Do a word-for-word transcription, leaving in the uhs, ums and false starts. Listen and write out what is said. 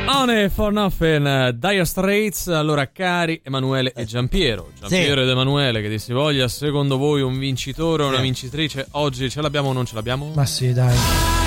Money for Nothing, Dire Straits. Allora, cari Emanuele e Giampiero, Giampiero Sì. ed Emanuele, che si voglia, secondo voi un vincitore o una Sì. vincitrice oggi ce l'abbiamo o non ce l'abbiamo? Ma sì, dai.